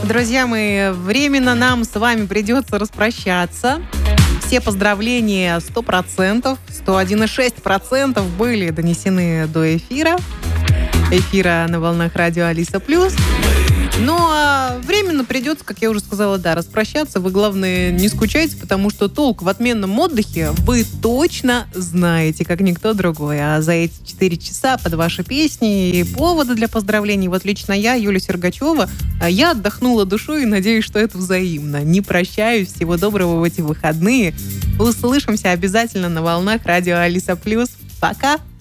Друзья мои, временно нам с вами придется распрощаться. Все поздравления 100%, 101,6% были донесены до эфира на волнах радио Алиса Плюс. Но временно придется, как я уже сказала, распрощаться. Вы, главное, не скучайте, потому что толк в отменном отдыхе вы точно знаете, как никто другой. А за эти 4 часа под ваши песни и поводы для поздравлений, вот лично я, Юлия Сергачева, я отдохнула душой и надеюсь, что это взаимно. Не прощаюсь. Всего доброго в эти выходные. Услышимся обязательно на волнах радио Алиса Плюс. Пока!